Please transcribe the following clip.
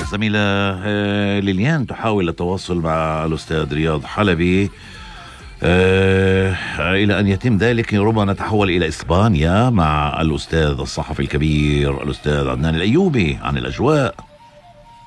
زميلة ليليان تحاول التواصل مع الأستاذ رياض حلبي إلى أن يتم ذلك. ربما نتحول إلى إسبانيا مع الأستاذ الصحفي الكبير الأستاذ عدنان الأيوبي عن الأجواء